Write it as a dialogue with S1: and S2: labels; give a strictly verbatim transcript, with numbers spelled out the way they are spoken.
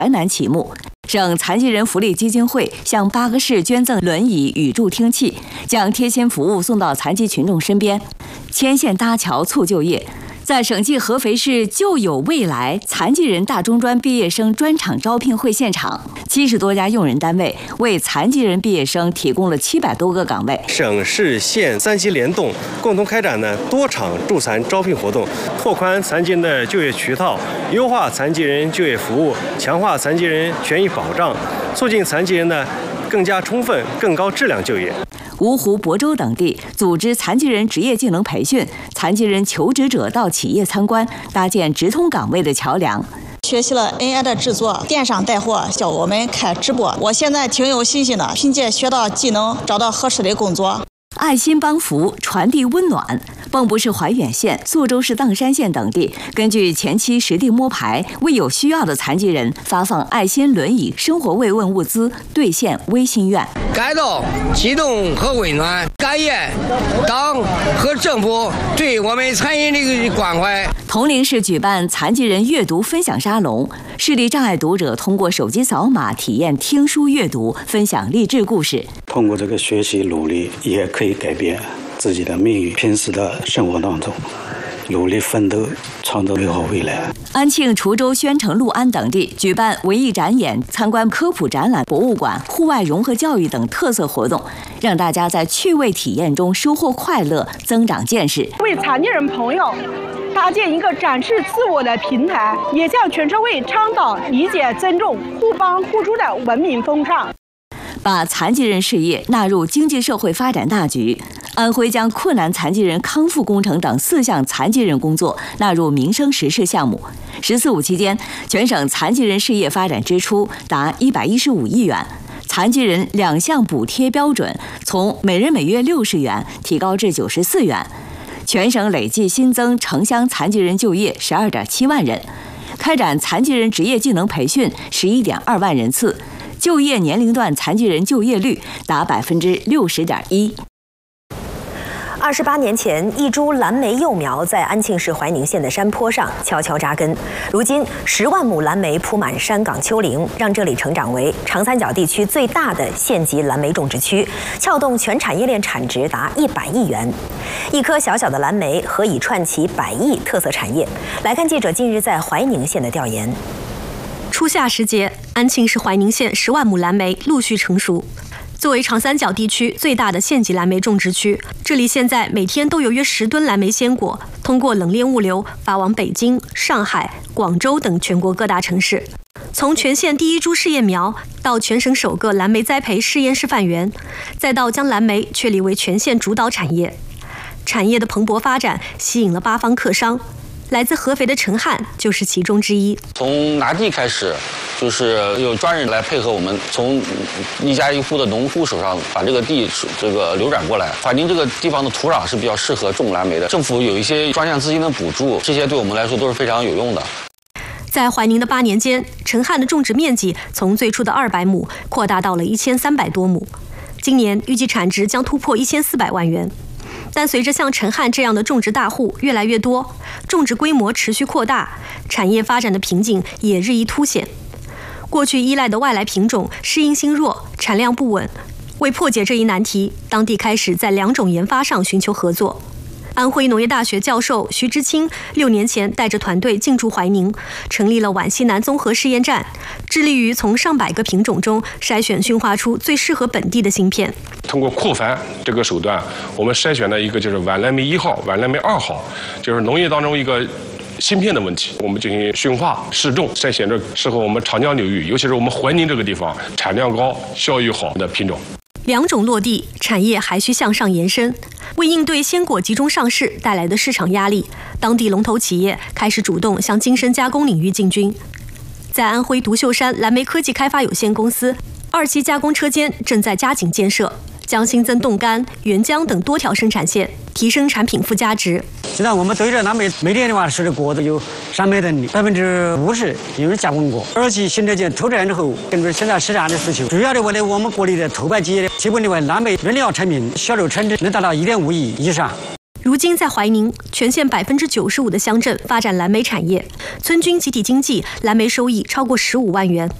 S1: 淮南启幕，省残疾人福利基金会向八个市捐赠轮椅与助听器，将贴心服务送到残疾群众身边，牵线搭桥促就业。在省际合肥市就有未来残疾人大中专毕业生专场招聘会现场，七十多家用人单位为残疾人毕业生提供了七百多个岗位。
S2: 省市县三级联动，共同开展呢多场助残招聘活动，拓宽残疾人的就业渠道，优化残疾人就业服务，强化残疾人权益保障，促进残疾人呢更加充分、更高质量就业。
S1: 芜湖、亳州等地组织残疾人职业技能培训，残疾人求职者到企业参观，搭建直通岗位的桥梁。
S3: 学习了 N I 的制作，电商带货，教我们开直播。我现在挺有信心的，凭借学到技能，找到合适的工作。
S1: 爱心帮扶，传递温暖。蚌埠市怀远县、宿州市砀山县等地根据前期实地摸排，为有需要的残疾人发放爱心轮椅、生活慰问物资，兑现微心愿。
S4: 感到激动和温暖，感谢党和政府对我们残疾人的关怀。
S1: 铜陵市举办残疾人阅读分享沙龙，视力障碍读者通过手机扫码体验听书阅读，分享励志故事。
S5: 通过这个学习努力，也可以改变自己的命运。平时的生活当中，努力奋斗，创造美好未来。
S1: 安庆、滁州、宣城、六安等地举办文艺展演、参观科普展览、博物馆、户外融合教育等特色活动，让大家在趣味体验中收获快乐，增长见识。
S6: 为残疾人朋友搭建一个展示自我的平台，也向全社会倡导理解、尊重、互帮互助的文明风尚。
S1: 把残疾人事业纳入经济社会发展大局。安徽将困难残疾人康复工程等四项残疾人工作纳入民生实事项目。十四五期间，全省残疾人事业发展支出达一百一十五亿元，残疾人两项补贴标准从每人每月六十元提高至九十四元。全省累计新增城乡残疾人就业十二点七万人，开展残疾人职业技能培训十一点二万人次。就业年龄段残疾人就业率达百分之六十点一。
S7: 二十八年前，一株蓝莓幼苗在安庆市怀宁县的山坡上悄悄扎根。如今，十万亩蓝莓铺满山岗丘陵，让这里成长为长三角地区最大的县级蓝莓种植区，撬动全产业链产值达一百亿元。一颗小小的蓝莓何以串起百亿特色产业？来看记者近日在怀宁县的调研。
S8: 初夏时节，安庆市怀宁县十万亩蓝莓陆续成熟。作为长三角地区最大的县级蓝莓种植区，这里现在每天都有约十吨蓝莓鲜果通过冷链物流发往北京、上海、广州等全国各大城市。从全县第一株试验苗到全省首个蓝莓栽培试验示范园，再到将蓝莓确立为全县主导产业，产业的蓬勃发展吸引了八方客商。来自合肥的陈汉就是其中之一。
S9: 从拿地开始，就是有专人来配合我们，从一家一户的农户手上把这个地这个流转过来。怀宁这个地方的土壤是比较适合种蓝莓的，政府有一些专项资金的补助，这些对我们来说都是非常有用的。
S8: 在怀宁的八年间，陈汉的种植面积从最初的二百亩扩大到了一千三百多亩，今年预计产值将突破一千四百万元。但随着像陈汉这样的种植大户越来越多，种植规模持续扩大，产业发展的瓶颈也日益凸显。过去依赖的外来品种适应性弱，产量不稳。为破解这一难题，当地开始在两种研发上寻求合作。安徽农业大学教授徐之清六年前带着团队进驻怀宁，成立了皖西南综合试验站，致力于从上百个品种中筛选驯化出最适合本地的芯片。
S10: 通过扩繁这个手段，我们筛选了一个就是皖蓝莓一号、皖蓝莓二号，就是农业当中一个芯片的问题，我们进行驯化试种，筛选着适合我们长江流域，尤其是我们怀宁这个地方产量高、效益好的品种。
S8: 两种落地，产业还需向上延伸。为应对鲜果集中上市带来的市场压力，当地龙头企业开始主动向精深加工领域进军。在安徽独秀山蓝莓科技开发有限公司，二期加工车间正在加紧建设，将新增冻干、原浆等多条生产线，提升产品附加值。
S11: 现在我们对着蓝莓每年的话吃的果子有三百吨，百分之五十因为加工过。二期新车间投产之后，根据现在市场的需求，主要的为了我们国内的头牌企业，基本的话蓝莓原料产品销售产值能达到一点五亿以上。
S8: 如今在怀宁，全县百分之九十五的乡镇发展蓝莓产业，村均集体经济蓝莓收益超过十五万元。